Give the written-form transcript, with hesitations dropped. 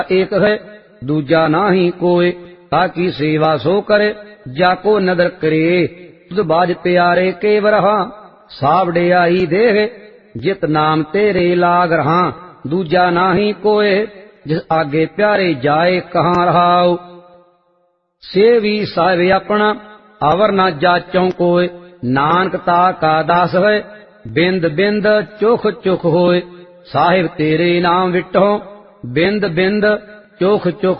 एक है दूजा नाही कोय, ताकि सेवा सो करे जाको नदर करे। तुझ बाज प्यारे के बरहा, सावड़े आई देह जित नाम तेरे लाग रहा। दूजा नाही कोय, जिस आगे प्यारे जाए कहाँ रहाओ। सेवी सावे अपना अवर न जाचों कोय, नानक ता का दास है बिंद बिंद चुख चुख होय। साहिब तेरे नाम विटो बिंद बिंद चुख चुख